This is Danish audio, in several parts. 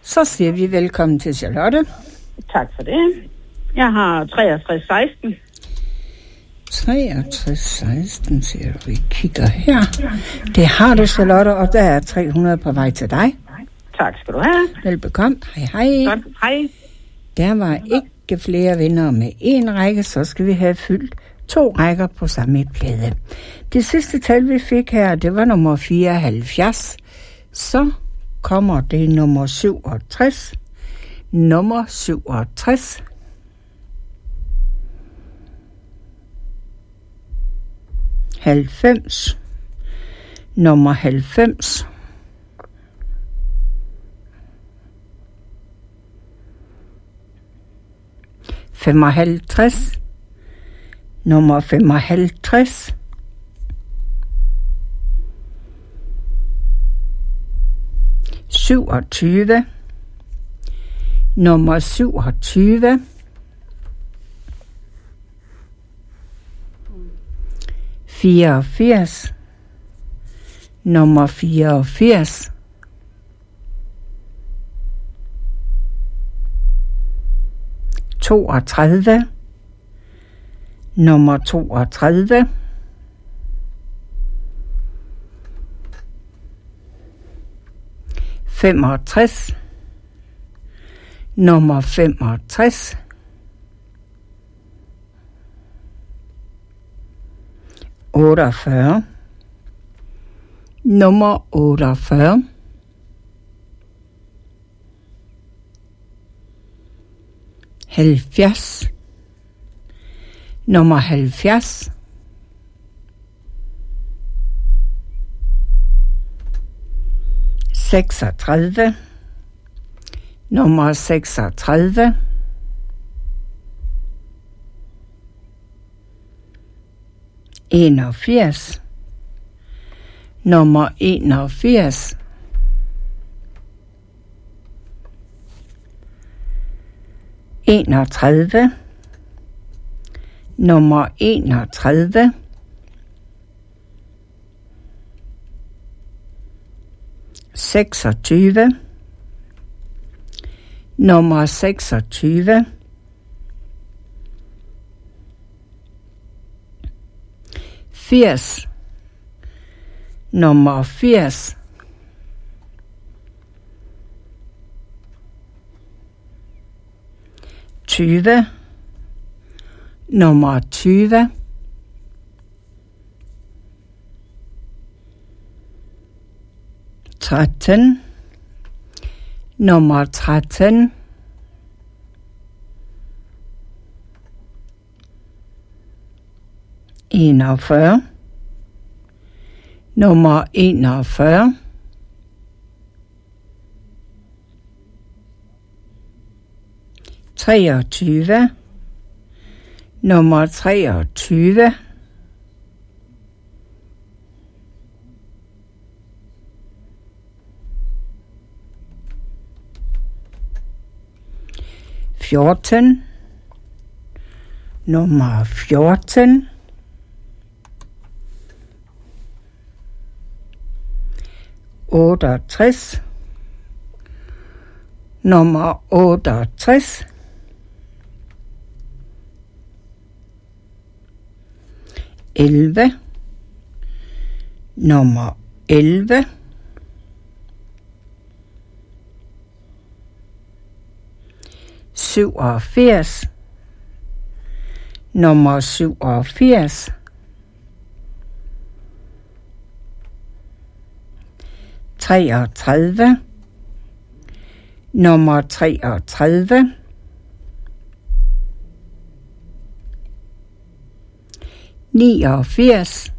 Så siger vi velkommen til Charlotte. Tak for det. Jeg har 6316. 6316, siger du. Vi kigger her. Det har du, Charlotte, og der er 300 på vej til dig. Tak skal du have. Velbekomme. Hej. Godt. Hej. Der var ikke flere vinder med en række, så skal vi have fyldt 2 rækker på samme plade. Det sidste tal, vi fik her, det var nummer 74. Så kommer det nummer 67. Nummer 67. Halvfems. Nummer 90. Femoghalvtreds. Nummer 55. 27. Nummer 27. 84. Nummer 84. 32. Nummer 32. 65. Nummer 65. 48. Nummer 48. 70. Nummer 70. 36. Nummer 36. 81. Nummer 81. 31. Nummer 31. 26. Nummer 26. 80. Nummer 80. 20. Nummer 20. 13. Nummer 13. 41. Nummer 41. 23. Nummer 23. 14. Nummer 14. 68. Nummer 68. 11. Nummer 11. 87. Nummer 87. 33. Nummer 33. 89.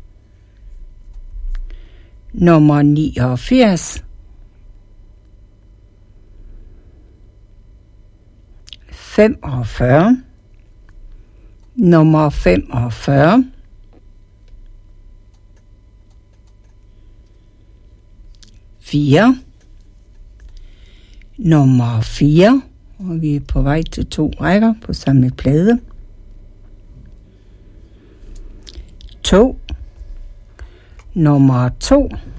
Nummer 89. 45. Nummer 45. 4. Nummer 4. Og vi er på vej til 2 rækker på samme plade. 2. Nummer 2.